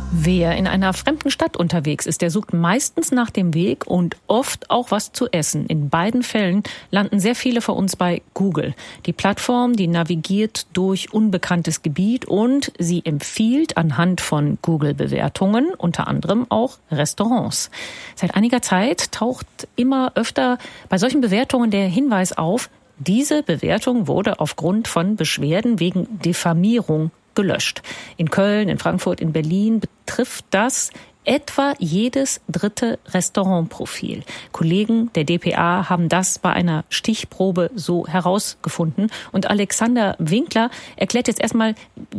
Wer in einer fremden Stadt unterwegs ist, der sucht meistens nach dem Weg und oft auch was zu essen. In beiden Fällen landen sehr viele von uns bei Google. Die Plattform, die navigiert durch unbekanntes Gebiet und sie empfiehlt anhand von Google-Bewertungen unter anderem auch Restaurants. Seit einiger Zeit taucht immer öfter bei solchen Bewertungen der Hinweis auf, diese Bewertung wurde aufgrund von Beschwerden wegen Diffamierung gelöscht. In Köln, in Frankfurt, in Berlin betrifft das etwa jedes dritte Restaurantprofil. Kollegen der dpa haben das bei einer Stichprobe so herausgefunden. Und Alexander Winkler erklärt jetzt erstmal,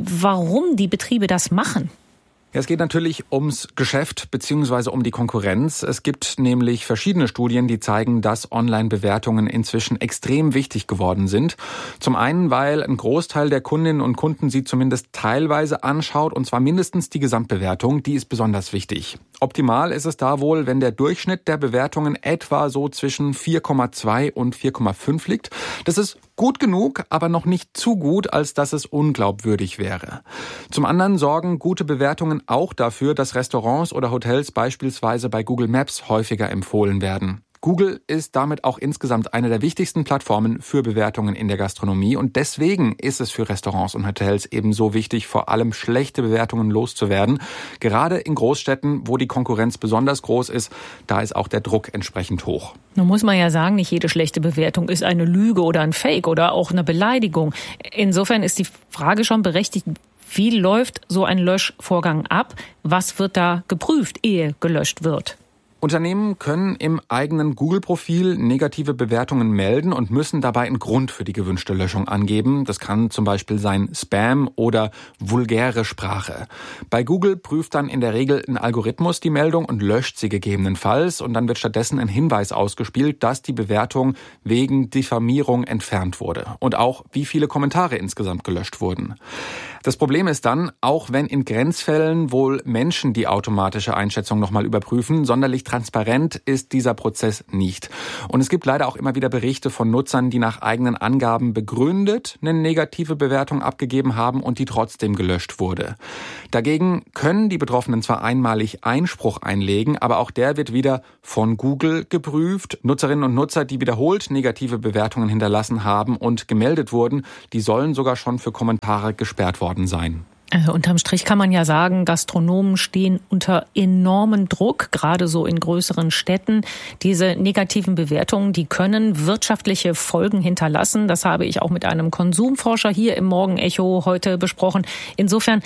warum die Betriebe das machen. Ja, es geht natürlich ums Geschäft bzw. um die Konkurrenz. Es gibt nämlich verschiedene Studien, die zeigen, dass Online-Bewertungen inzwischen extrem wichtig geworden sind. Zum einen, weil ein Großteil der Kundinnen und Kunden sie zumindest teilweise anschaut, und zwar mindestens die Gesamtbewertung, die ist besonders wichtig. Optimal ist es da wohl, wenn der Durchschnitt der Bewertungen etwa so zwischen 4,2 und 4,5 liegt. Das ist gut genug, aber noch nicht zu gut, als dass es unglaubwürdig wäre. Zum anderen sorgen gute Bewertungen auch dafür, dass Restaurants oder Hotels beispielsweise bei Google Maps häufiger empfohlen werden. Google ist damit auch insgesamt eine der wichtigsten Plattformen für Bewertungen in der Gastronomie und deswegen ist es für Restaurants und Hotels eben so wichtig, vor allem schlechte Bewertungen loszuwerden. Gerade in Großstädten, wo die Konkurrenz besonders groß ist, da ist auch der Druck entsprechend hoch. Nun muss man ja sagen, nicht jede schlechte Bewertung ist eine Lüge oder ein Fake oder auch eine Beleidigung. Insofern ist die Frage schon berechtigt, wie läuft so ein Löschvorgang ab? Was wird da geprüft, ehe gelöscht wird? Unternehmen können im eigenen Google-Profil negative Bewertungen melden und müssen dabei einen Grund für die gewünschte Löschung angeben. Das kann zum Beispiel sein Spam oder vulgäre Sprache. Bei Google prüft dann in der Regel ein Algorithmus die Meldung und löscht sie gegebenenfalls. Und dann wird stattdessen ein Hinweis ausgespielt, dass die Bewertung wegen Diffamierung entfernt wurde. Und auch, wie viele Kommentare insgesamt gelöscht wurden. Das Problem ist dann, auch wenn in Grenzfällen wohl Menschen die automatische Einschätzung nochmal überprüfen, sonderlich transparent ist dieser Prozess nicht. Und es gibt leider auch immer wieder Berichte von Nutzern, die nach eigenen Angaben begründet eine negative Bewertung abgegeben haben und die trotzdem gelöscht wurde. Dagegen können die Betroffenen zwar einmalig Einspruch einlegen, aber auch der wird wieder von Google geprüft. Nutzerinnen und Nutzer, die wiederholt negative Bewertungen hinterlassen haben und gemeldet wurden, die sollen sogar schon für Kommentare gesperrt worden sein. Also unterm Strich kann man ja sagen, Gastronomen stehen unter enormem Druck, gerade so in größeren Städten. Diese negativen Bewertungen, die können wirtschaftliche Folgen hinterlassen. Das habe ich auch mit einem Konsumforscher hier im Morgenecho heute besprochen. Insofern,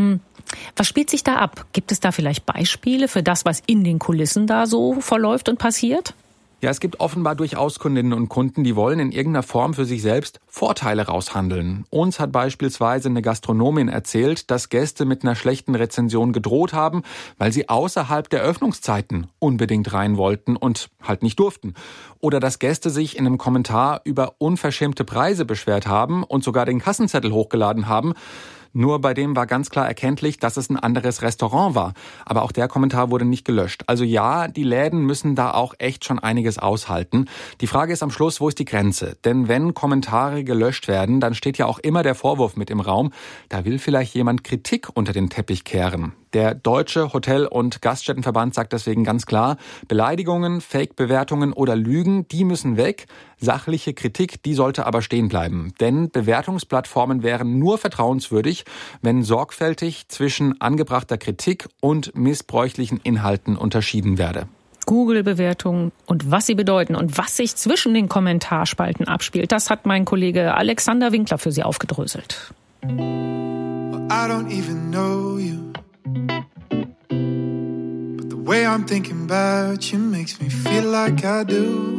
was spielt sich da ab? Gibt es da vielleicht Beispiele für das, was in den Kulissen da so verläuft und passiert? Ja, es gibt offenbar durchaus Kundinnen und Kunden, die wollen in irgendeiner Form für sich selbst Vorteile raushandeln. Uns hat beispielsweise eine Gastronomin erzählt, dass Gäste mit einer schlechten Rezension gedroht haben, weil sie außerhalb der Öffnungszeiten unbedingt rein wollten und halt nicht durften. Oder dass Gäste sich in einem Kommentar über unverschämte Preise beschwert haben und sogar den Kassenzettel hochgeladen haben. Nur bei dem war ganz klar erkenntlich, dass es ein anderes Restaurant war. Aber auch der Kommentar wurde nicht gelöscht. Also ja, die Läden müssen da auch echt schon einiges aushalten. Die Frage ist am Schluss, wo ist die Grenze? Denn wenn Kommentare gelöscht werden, dann steht ja auch immer der Vorwurf mit im Raum, da will vielleicht jemand Kritik unter den Teppich kehren. Der Deutsche Hotel- und Gaststättenverband sagt deswegen ganz klar, Beleidigungen, Fake-Bewertungen oder Lügen, die müssen weg. Sachliche Kritik, die sollte aber stehen bleiben. Denn Bewertungsplattformen wären nur vertrauenswürdig, wenn sorgfältig zwischen angebrachter Kritik und missbräuchlichen Inhalten unterschieden werde. Google-Bewertungen und was sie bedeuten und was sich zwischen den Kommentarspalten abspielt, das hat mein Kollege Alexander Winkler für Sie aufgedröselt. I don't even know you. But the way I'm thinking about you makes me feel like I do.